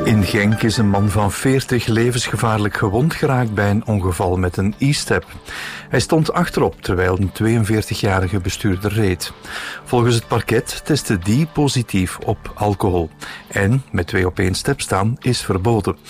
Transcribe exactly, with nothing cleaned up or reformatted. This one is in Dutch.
In Genk is een man van veertig levensgevaarlijk gewond geraakt bij een ongeval met een e-step. Hij stond achterop terwijl een tweeënveertigjarige bestuurder reed. Volgens het parket testte die positief op alcohol. En met twee op één step staan is verboden.